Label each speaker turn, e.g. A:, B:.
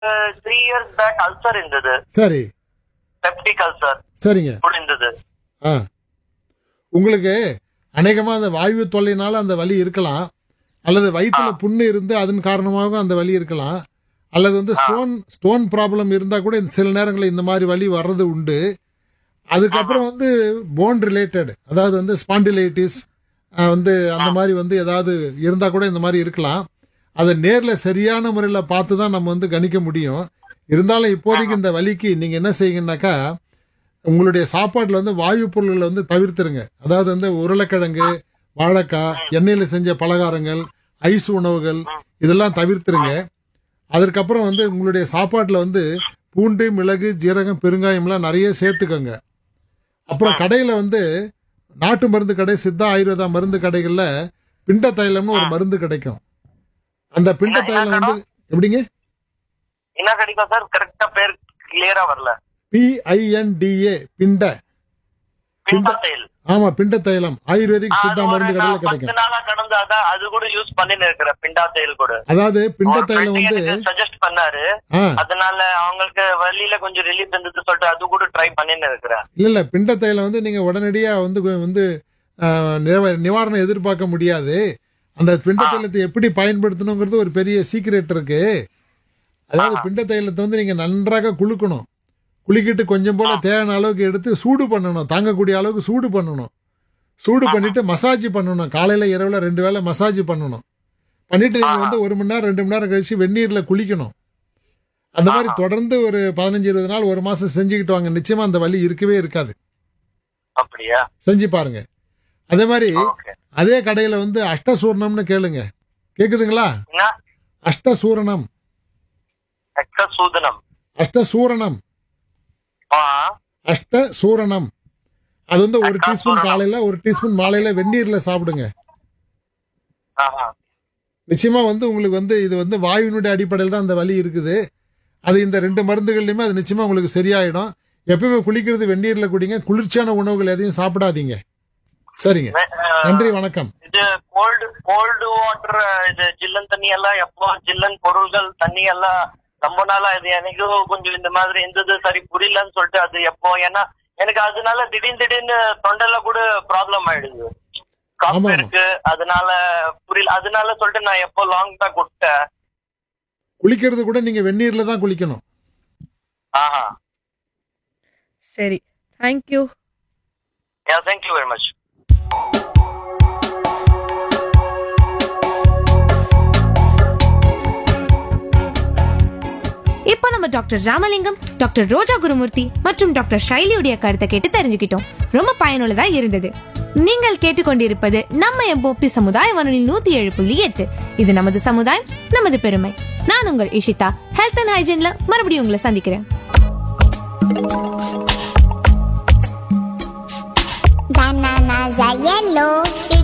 A: 3 years back ulcer இருந்தது.
B: சரி
A: peptic ulcer
B: சரிங்க.
A: இருந்தது.
B: ஆ உங்களுக்கு அநேகமா அந்த வாயு தொல்லைனால அந்த வலி இருக்கலாம், அல்லது வயிற்றுல புண்ணு இருந்து அதன் காரணமாக அந்த வலி இருக்கலாம், அல்லது வந்து ஸ்டோன் ப்ராப்ளம் இருந்தா கூட சில நேரங்களில் இந்த மாதிரி வலி வர்றது உண்டு. அதுக்கப்புறம் வந்து போன் ரிலேட்டட், அதாவது வந்து ஸ்பாண்டிலைட்டிஸ் வந்து அந்த மாதிரி வந்து ஏதாவது இருந்தா கூட இந்த மாதிரி இருக்கலாம். அதை நேர்ல சரியான முறையில் பார்த்து தான் நம்ம வந்து கணிக்க முடியும். இருந்தாலும் இப்போதைக்கு இந்த வலிக்கு நீங்க என்ன செய்யுங்கன்னாக்கா, உங்களுடைய சாப்பாடுல வந்து வாயு பொருள்களை வந்து தவிர்த்துருங்க. அதாவது வந்து உருளைக்கிழங்கு, வாழைக்காய், எண்ணெயில செஞ்ச பலகாரங்கள், ஐஸ் உணவுகள் இதெல்லாம் தவிர்த்துருங்க. அதற்கப்புறம் வந்து உங்களுடைய சாப்பாட்டுல வந்து பூண்டு, மிளகு, ஜீரகம், பெருங்காயம்லாம் நிறைய சேர்த்துக்கோங்க. அப்புறம் கடையில வந்து நாட்டு மருந்து கடை, சித்தா ஆயுர்வேதா மருந்து கடைகள்ல பிண்ட தைலம்னு ஒரு மருந்து கிடைக்கும். அந்த பிண்ட தைலம் வந்து எப்படிங்க?
A: என்ன கிடைக்கும் சார்? கரெக்டா பேர் கிளியரா வரல.
B: PINDA பிண்ட
A: பிண்டத்தைல்.
B: ஆமா, பிண்ட தைலம் ஆயுர்வேதிக் சித்தா மருந்து கடையில கிடைக்கும்.
A: 10 நாளா கடந்தாதான் அது கூட யூஸ் பண்ணின்னு இருக்கிற பிண்டாத்தைல் கூட.
B: அதாவது பிண்ட தைலம் வந்து
A: சஜஸ்ட் பண்ணாரு. அதனால அவங்களுக்கு வலியில கொஞ்சம் ரிலீஃப் இருந்தது சொல்லிட்டு அது கூட ட்ரை பண்ணின்னு இருக்கிறேன்.
B: இல்ல பிண்ட தைலம் வந்து நீங்க உடனடியா வந்து நிவாரணம் எதிர்பார்க்க முடியாது. அந்த பிண்ட தைலத்தை எப்படி பயன்படுத்தணுங்கிறது ஒரு பெரிய சீக்ரெட் இருக்கு. அதாவது பிண்ட தைலத்தை வந்து நீங்க நன்றாக குளுக்கணும். குளிக்கிட்டு கொஞ்சம் போல தேவையான அளவுக்கு எடுத்து சூடு பண்ணணும், தாங்கக்கூடிய அளவுக்கு சூடு பண்ணணும். சூடு பண்ணிட்டு மசாஜ் பண்ணணும். காலையில இரவுல 2 வேளை மசாஜ் பண்ணணும். பண்ணிட்டு நீங்க வந்து 1 மணி நேரம் 2 மணி நேரம் கழிச்சு வெந்நீர்ல குளிக்கணும். அந்த மாதிரி தொடர்ந்து ஒரு 15-20 நாள் 1 மாசம் செஞ்சுக்கிட்டு வாங்க. நிச்சயமா அந்த வலி இருக்கவே இருக்காது.
A: அப்படியா?
B: செஞ்சு பாருங்க. அதே மாதிரி அதே கடையில வந்து அஷ்டசூர்ணம்னு கேளுங்க. கேக்குதுங்களா? அஷ்டசூரணம். அஷ்டசூரணம் அஷ்டசூரணம் அது வந்து 1 டீஸ்பூன் காலையில 1 டீஸ்பூன் மாலையில வெந்நீர்ல சாப்பிடுங்க. நிச்சயமா வந்து உங்களுக்கு வந்து இது வந்து வாயுனுடைய அடிப்படையில் தான் அந்த வலி இருக்குது. அது இந்த 2 மருந்துகள்லயுமே அது நிச்சயமா உங்களுக்கு சரியாயிடும். எப்பவுமே குளிக்கிறது வெந்நீர்ல குடிங்க. குளிர்ச்சியான உணவுகள் எதையும் சாப்பிடாதீங்க. சரிங்க, நன்றி, வணக்கம்.
A: இது கோல்டு வாட்டர், இது ஜில்லன் தண்ணி எல்லாம் எப்போ ஜில்லன் பொருள்கள் தண்ணி எல்லாம் ரொம்ப நாளா இது எனக்கும் கொஞ்சம் இந்த மாதிரி இருந்தது, சரி புரியலன்னு சொல்லிட்டு அது எப்போ, ஏன்னா எனக்கு அதனால திடீர்னு தொண்டைல கூட ப்ராப்ளம் ஆயிடுது, காப்பு இருக்கு, அதனால புரியல. அதனால சொல்லிட்டு நான் எப்போ லாங் பேக் விட்டேன்.
B: குளிக்கிறது கூட நீங்க வெந்நீர்ல தான் குளிக்கணும்.
C: சரி, தேங்க்யூ.
A: Thank you very much.
C: இப்போ நம்ம டாக்டர் ராமலிங்கம், டாக்டர் ரோஜா குருமூர்த்தி மற்றும் டாக்டர் ஷைலியுடைய கருத்தை கேட்டு தெரிஞ்சுக்கிட்டோம். ரொம்ப பயனுள்ளதா இருந்தது. நீங்கள் கேட்டுக்கொண்டிருப்பது நம்ம எம்போப்பி சமுதாய வானொலி 107.8. இது நமது சமுதாயம், நமது பெருமை. நான் உங்கள் இஷிதா. ஹெல்த் அண்ட் ஹைஜீன்ல மறுபடியும் உங்களை சந்திக்கிறேன்.